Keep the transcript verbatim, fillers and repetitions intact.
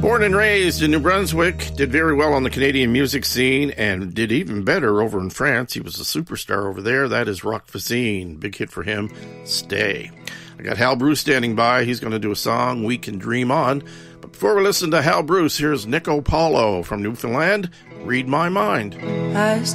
Born and raised in New Brunswick, did very well on the Canadian music scene and did even better over in France. He was a superstar over there. That is Rock Voisine. Big hit for him, Stay. I got Hal Bruce standing by. He's going to do a song, We Can Dream On. But before we listen to Hal Bruce, here's Nico Paulo from Newfoundland, Read My Mind. I